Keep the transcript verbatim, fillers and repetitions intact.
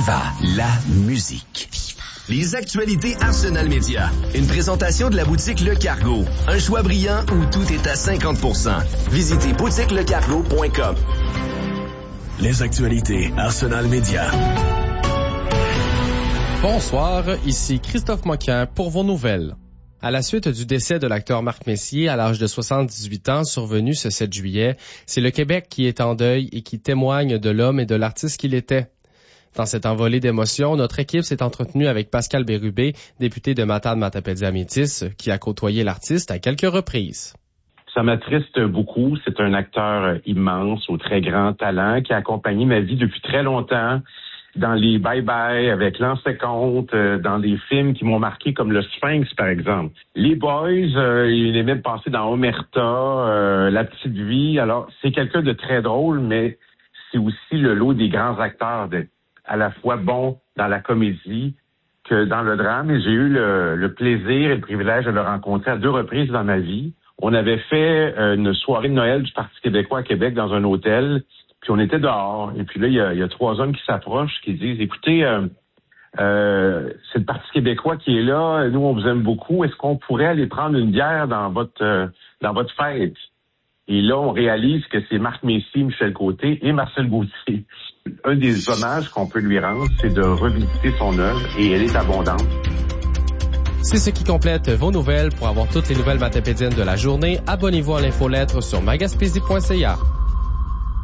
Viva la musique. Les actualités Arsenal Média. Une présentation de la boutique Le Cargo. Un choix brillant où tout est à cinquante pour cent. Visitez boutique le cargo point com. Les actualités Arsenal Média. Bonsoir, ici Christophe Moquin pour vos nouvelles. À la suite du décès de l'acteur Marc Messier à l'âge de soixante-dix-huit ans survenu ce sept juillet, c'est le Québec qui est en deuil et qui témoigne de l'homme et de l'artiste qu'il était. Dans cette envolée d'émotions, notre équipe s'est entretenue avec Pascal Bérubé, député de Matane-Matapédia-Métis, qui a côtoyé l'artiste à quelques reprises. Ça m'attriste beaucoup. C'est un acteur immense, au très grand talent, qui a accompagné ma vie depuis très longtemps. Dans les bye-bye avec L'Anse-Compte, euh, dans des films qui m'ont marqué comme Le Sphinx, par exemple. Les Boys, euh, il est même passé dans Omerta, euh, La Petite Vie. Alors, c'est quelqu'un de très drôle, mais c'est aussi le lot des grands acteurs, d'être à la fois bon dans la comédie que dans le drame. Et j'ai eu le, le plaisir et le privilège de le rencontrer à deux reprises dans ma vie. On avait fait euh, une soirée de Noël du Parti québécois à Québec dans un hôtel. Puis on était dehors, et puis là, il y a, il y a trois hommes qui s'approchent, qui disent, écoutez, euh, euh, c'est le Parti québécois qui est là, nous, on vous aime beaucoup, est-ce qu'on pourrait aller prendre une bière dans votre euh, dans votre fête? Et là, on réalise que c'est Marc Messier, Michel Côté et Marcel Gauthier. Un des hommages qu'on peut lui rendre, c'est de revisiter son œuvre, et elle est abondante. C'est ce qui complète vos nouvelles. Pour avoir toutes les nouvelles matapédiennes de la journée, abonnez-vous à l'infolettre sur magaspésie point c a.